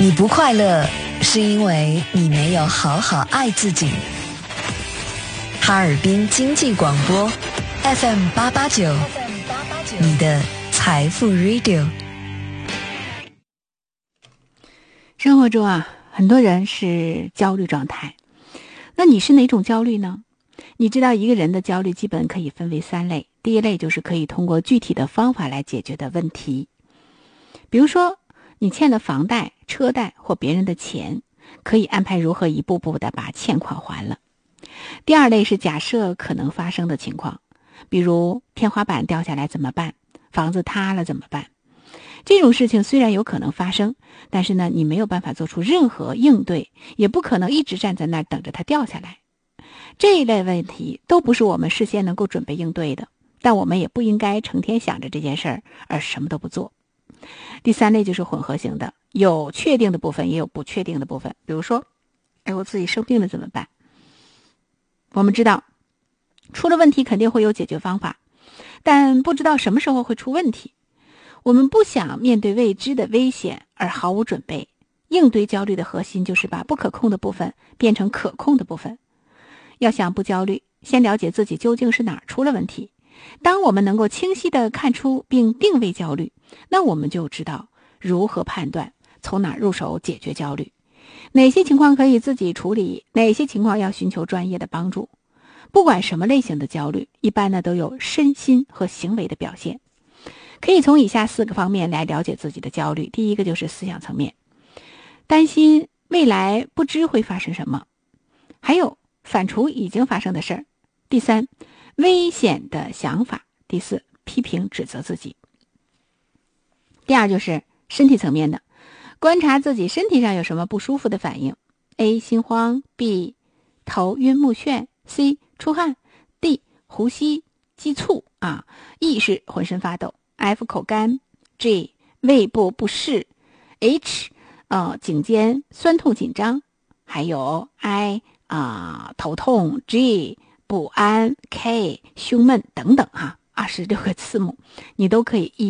你不快乐，是因为你没有好好爱自己。哈尔滨经济广播 FM889，你的财富 Radio。 生活中啊，很多人是焦虑状态。那你是哪种焦虑呢？你知道一个人的焦虑基本可以分为3类。第一类就是可以通过具体的方法来解决的问题。比如说，你欠的房贷、车贷或别人的钱，可以安排如何一步步的把欠款还了。第二类是假设可能发生的情况，比如天花板掉下来怎么办？房子塌了怎么办？这种事情虽然有可能发生，但是呢，你没有办法做出任何应对，也不可能一直站在那儿等着它掉下来。这一类问题都不是我们事先能够准备应对的，但我们也不应该成天想着这件事儿而什么都不做。第3类就是混合型的，有确定的部分也有不确定的部分。比如说，我自己生病了怎么办？我们知道出了问题肯定会有解决方法，但不知道什么时候会出问题。我们不想面对未知的危险而毫无准备。应对焦虑的核心就是把不可控的部分变成可控的部分。要想不焦虑，先了解自己究竟是哪儿出了问题。当我们能够清晰地看出并定位焦虑，那我们就知道如何判断从哪儿入手解决焦虑，哪些情况可以自己处理，哪些情况要寻求专业的帮助。不管什么类型的焦虑，一般呢都有身心和行为的表现。可以从以下4个方面来了解自己的焦虑。第一个就是思想层面，担心未来不知会发生什么，还有反刍已经发生的事儿。第3，危险的想法。第4，批评指责自己。第2就是身体层面的，观察自己身体上有什么不舒服的反应。A. 心慌， B. 头晕目眩， C. 出汗， D. 呼吸急促E. 是浑身发抖， F. 口干， G. 胃部不适， H. 颈肩酸痛紧张，还有 I. 头痛， G. 不安， K. 胸闷等等26个字母，你都可以